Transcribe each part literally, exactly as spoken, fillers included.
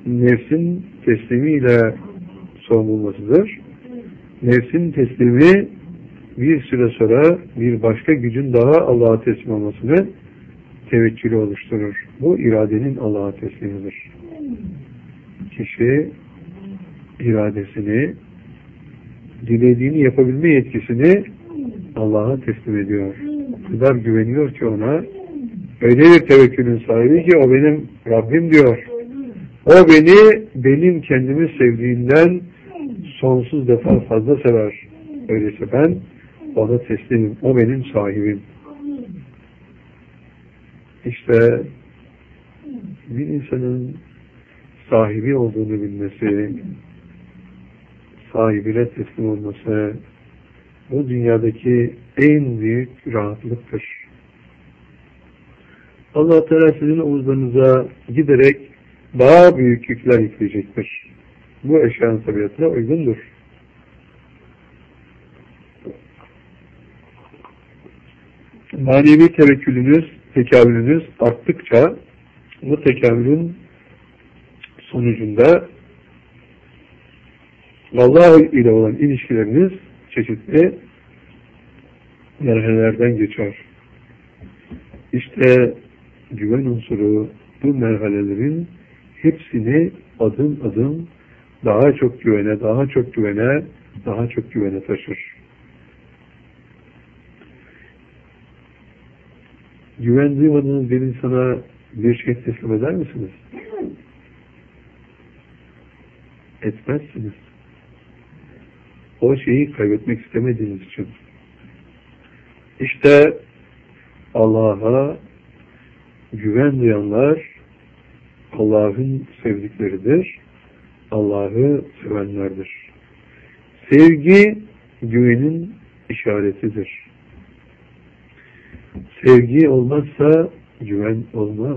nefsin teslimiyle son bulmasıdır. Nefsin teslimi bir süre sonra bir başka gücün daha Allah'a teslim olmasını tevekkülü oluşturur. Bu iradenin Allah'a teslimidir. Kişi iradesini, dilediğini yapabilme yetkisini Allah'a teslim ediyor. O kadar güveniyor ki ona, öyle bir tevekkülün sahibi ki o benim Rabbim diyor. O beni, benim kendimi sevdiğinden sonsuz defa fazla sever. Öyleyse ben ona teslimim. O benim sahibim. İşte bir insanın sahibi olduğunu bilmesi, sahibine teslim olması, bu dünyadaki en büyük rahatlıktır. Allah Teala sizin omuzlarınıza giderek daha büyük yükler yükleyecektir. Bu eşyanın tabiatına uygundur. Manevi tevekkülünüz, tekamülünüz arttıkça bu tekamülün sonucunda Allah ile olan ilişkileriniz çeşitli merhalelerden geçer. İşte güven unsuru bu merhalelerin hepsini adım adım daha çok güvene, daha çok güvene, daha çok güvene taşır. Güven duymadığınız bir insana bir şey teslim eder misiniz? Etmezsiniz. O şeyi kaybetmek istemediğiniz için. İşte Allah'a güven duyanlar Allah'ın sevdikleridir. Allah'ı sevenlerdir. Sevgi güvenin işaretidir. Sevgi olmazsa güven olmaz.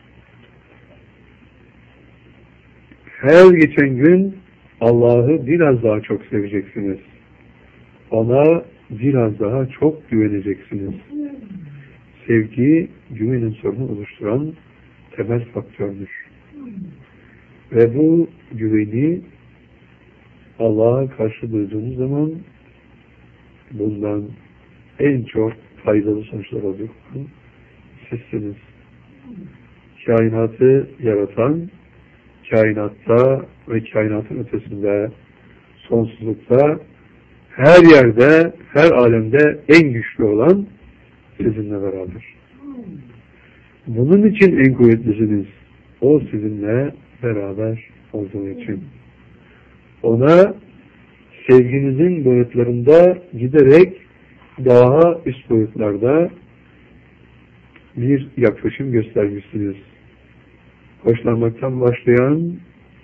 Her geçen gün Allah'ı biraz daha çok seveceksiniz. Ona biraz daha çok güveneceksiniz. Sevgi, güvenin sorunu oluşturan temel faktördür. Ve bu güveni Allah'a karşı duyduğunuz zaman bundan en çok faydalı sonuçlar olacak. Sizsiniz. Kainatı yaratan, kainatta ve kainatın ötesinde, sonsuzlukta, her yerde, her alemde en güçlü olan sizinle beraber. Bunun için en kuvvetlisiniz. O sizinle beraber olduğu için. Ona sevginizin boyutlarında giderek daha üst boyutlarda bir yaklaşım göstermişsiniz. Hoşlanmaktan başlayan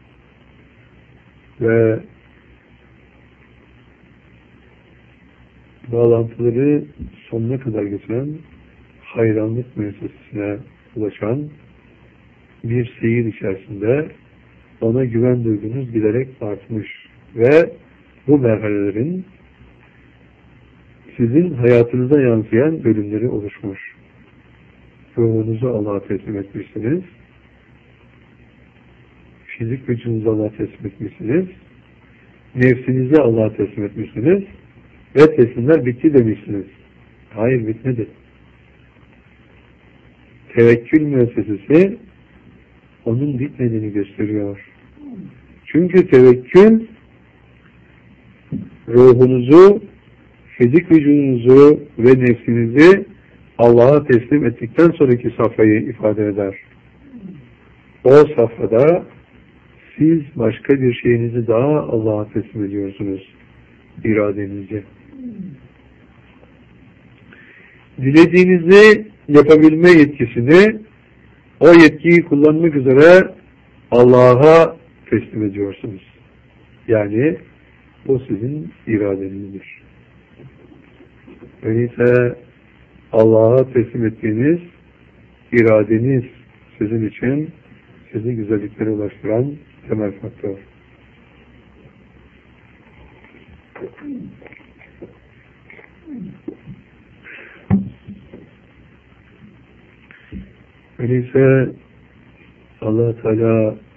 ve bağlantıları sonuna kadar getiren hayranlık müessesesine ulaşan bir seyir içerisinde ona güven duygunuz giderek artmış ve bu merhalelerin sizin hayatınıza yansıyan bölümleri oluşmuş. Ruhunuzu Allah'a teslim etmişsiniz. Fizik vücudunuzu Allah'a teslim etmişsiniz. Nefsinizi Allah'a teslim etmişsiniz. Ve teslimler bitti demişsiniz. Hayır, bitmedi. Tevekkül müessesesi onun bitmediğini gösteriyor. Çünkü tevekkül ruhunuzu, fizik vücudunuzu ve nefsinizi Allah'a teslim ettikten sonraki safhayı ifade eder. O safhada siz başka bir şeyinizi daha Allah'a teslim ediyorsunuz. İradenizi. Dilediğinizi yapabilme yetkisini, o yetkiyi kullanmak üzere Allah'a teslim ediyorsunuz. Yani o sizin iradenizdir. Öyleyse Allah'a teslim ettiğiniz iradeniz sizin için sizi güzelliklere ulaştıran temel faktör. Öyleyse Allah Teala